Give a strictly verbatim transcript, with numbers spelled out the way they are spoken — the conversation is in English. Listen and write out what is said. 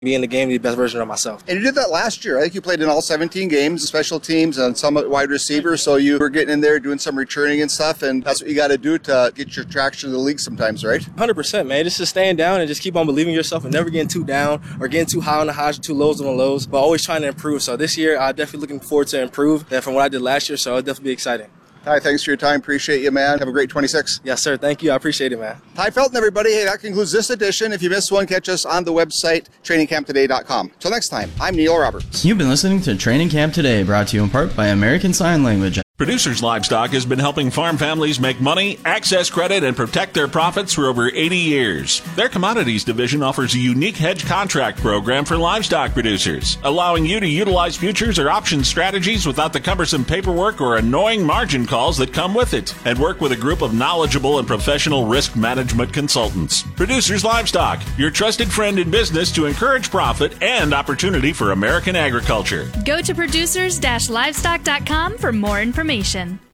be in the game, be the best version of myself. And you did that last year. I think you played in all seventeen games, special teams, and some wide receivers. So you were getting in there, doing some returning and stuff, and that's what you got to do to get your traction in the league sometimes, right? one hundred percent, man. Just to staying down and just keep on believing in yourself and never getting too down or getting too high on the highs or too lows on the lows, but always trying to improve. So this year, I'm definitely looking forward to improve that from what I did last year, so it'll definitely be exciting. Ty, thanks for your time. Appreciate you, man. Have a great twenty-six. Yes, sir. Thank you. I appreciate it, man. Ty Felton, everybody. Hey, that concludes this edition. If you missed one, catch us on the website, training camp today dot com. Till next time, I'm Neil Roberts. You've been listening to Training Camp Today, brought to you in part by American Sign Language. Producers Livestock has been helping farm families make money, access credit, and protect their profits for over eighty years. Their commodities division offers a unique hedge contract program for livestock producers, allowing you to utilize futures or option strategies without the cumbersome paperwork or annoying margin calls that come with it, and work with a group of knowledgeable and professional risk management consultants. Producers Livestock, your trusted friend in business to encourage profit and opportunity for American agriculture. Go to producers dash livestock dot com for more information.